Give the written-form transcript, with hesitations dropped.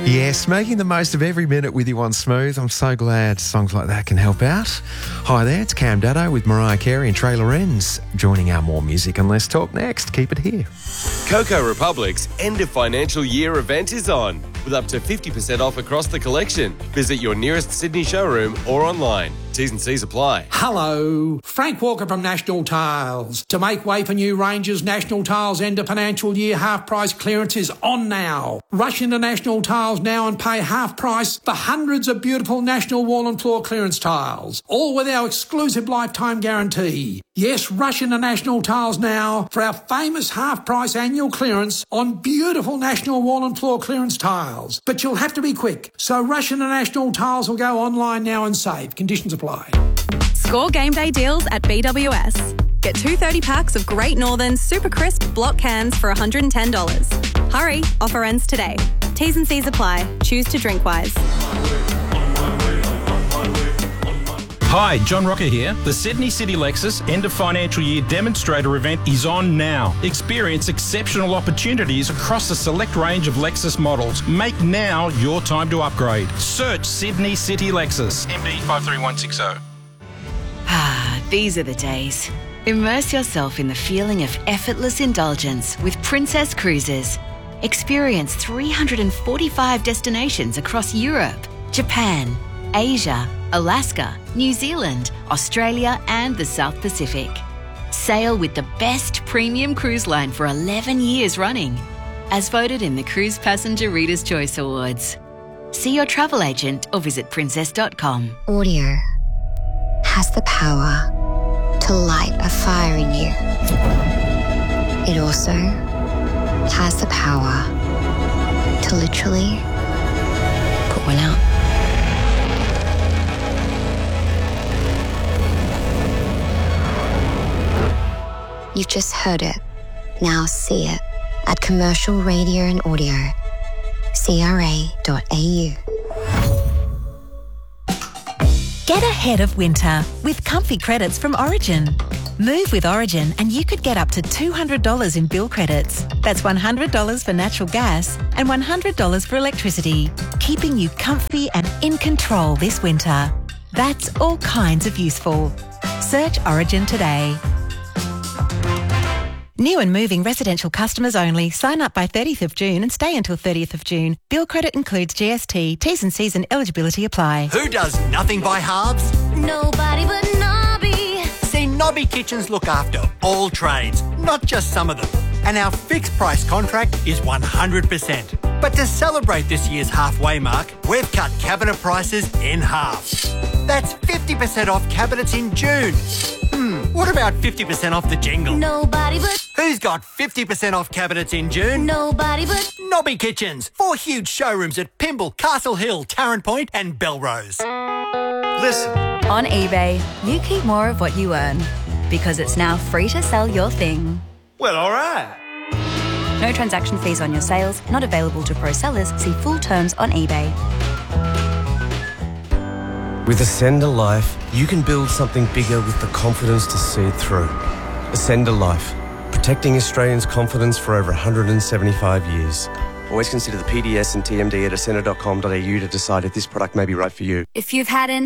Yes, making the most of every minute with you on Smooth. I'm so glad songs like that can help out. Hi there, it's Cam Daddo with Mariah Carey and Trey Lorenz joining our More Music and Less Talk next. Keep it here. Coco Republic's end of financial year event is on, with up to 50% off across the collection. Visit your nearest Sydney showroom or online. T's and C's apply. Hello, Frank Walker from National Tiles. To make way for new ranges, National Tiles end of financial year half price clearance is on now. Rush into National Tiles now and pay half price for hundreds of beautiful National wall and floor clearance tiles, all with our exclusive lifetime guarantee. Yes, rush into National Tiles now for our famous half price annual clearance on beautiful National wall and floor clearance tiles. But you'll have to be quick, so rush into National Tiles or go online now and save. Conditions apply. Score game day deals at BWS. Get 2 30-packs of Great Northern Super Crisp block cans for $110. Hurry, offer ends today. T's and C's apply. Choose to drink wise. Hi, John Rocker here. The Sydney City Lexus end of financial year demonstrator event is on now. Experience exceptional opportunities across a select range of Lexus models. Make now your time to upgrade. Search Sydney City Lexus. MD 53160. These are the days. Immerse yourself in the feeling of effortless indulgence with Princess Cruises. Experience 345 destinations across Europe, Japan, Asia, Alaska, New Zealand, Australia and the South Pacific. Sail with the best premium cruise line for 11 years running, as voted in the Cruise Passenger Reader's Choice Awards. See your travel agent or visit princess.com. Audio has the power to light a fire in you. It also has the power to literally put one out. You've just heard it. Now see it at Commercial Radio and Audio, CRA.au. Get ahead of winter with comfy credits from Origin. Move with Origin and you could get up to $200 in bill credits. That's $100 for natural gas and $100 for electricity, keeping you comfy and in control this winter. That's all kinds of useful. Search Origin today. New and moving residential customers only. Sign up by 30th of June and stay until 30th of June. Bill credit includes GST. T's and C's and eligibility apply. Who does nothing by halves? Nobody but Nobby. See, Nobby Kitchens look after all trades, not just some of them. And our fixed price contract is 100%. But to celebrate this year's halfway mark, we've cut cabinet prices in half. That's 50% off cabinets in June. What about 50% off the jingle? Nobody but... Who's got 50% off cabinets in June? Nobody but... Nobby Kitchens. 4 huge showrooms at Pymble, Castle Hill, Tarrant Point and Belrose. Listen. On eBay, you keep more of what you earn because it's now free to sell your thing. Well, all right. No transaction fees on your sales, not available to pro sellers. See full terms on eBay. With Ascender Life, you can build something bigger with the confidence to see it through. Ascender Life, protecting Australians' confidence for over 175 years. Always consider the PDS and TMD at ascender.com.au to decide if this product may be right for you. If you've had enough